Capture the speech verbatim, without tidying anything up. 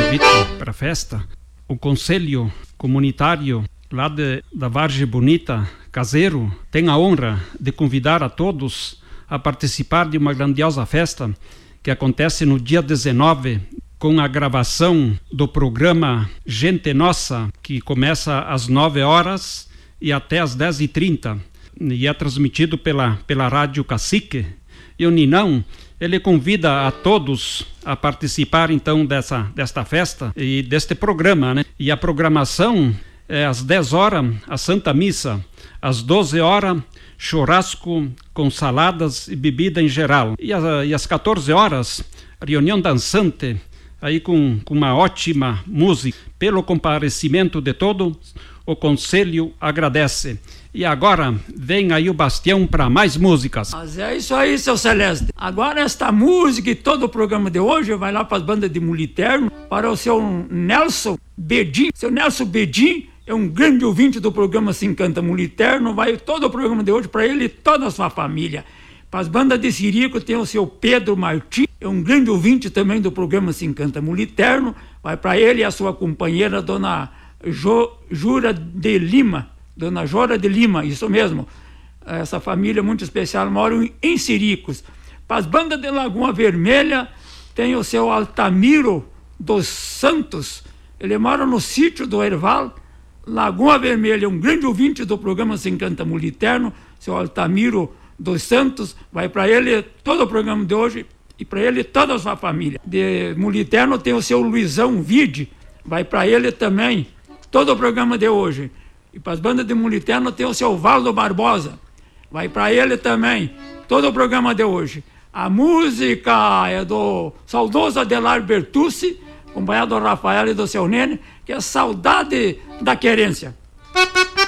convite para a festa. O Conselho Comunitário lá de, da Vargem Bonita, Caseiro, tem a honra de convidar a todos a participar de uma grandiosa festa que acontece no dia dezenove, com a gravação do programa Gente Nossa, que começa às nove horas e até às dez e trinta, e é transmitido pela, pela Rádio Cacique. E o Ninão, ele convida a todos a participar então dessa, desta festa e deste programa, né? E a programação é às dez horas, a Santa Missa, às doze horas, churrasco com saladas e bebida em geral. E, a, e às quatorze horas, reunião dançante, aí com, com uma ótima música. Pelo comparecimento de todos, o Conselho agradece. E agora vem aí o Bastião para mais músicas. Mas é isso aí, seu Celeste. Agora esta música e todo o programa de hoje vai lá para as bandas de Muliterno, para o seu Nelson Bedin. Seu Nelson Bedin é um grande ouvinte do programa Se Encanta Muliterno. Vai todo o programa de hoje para ele e toda a sua família. Para as bandas de Sirico tem o seu Pedro Martins, é um grande ouvinte também do programa Se Encanta Muliterno. Vai para ele e a sua companheira, dona jo, Jura de Lima. Dona Jora de Lima, isso mesmo. Essa família muito especial mora em Siricos. Para as bandas de Lagoa Vermelha tem o seu Altamiro dos Santos. Ele mora no sítio do Erval, Lagoa Vermelha, um grande ouvinte do programa Se Encanta Muliterno, seu Altamiro dos Santos. Vai para ele todo o programa de hoje e para ele toda a sua família. De Muliterno tem o seu Luizão Vide, vai para ele também todo o programa de hoje. E para as bandas de Muliterno tem o seu Valdo Barbosa, vai para ele também todo o programa de hoje. A música é do saudoso Adelar Bertucci, acompanhado do Rafael e do seu Nene, que é Saudade da Querência.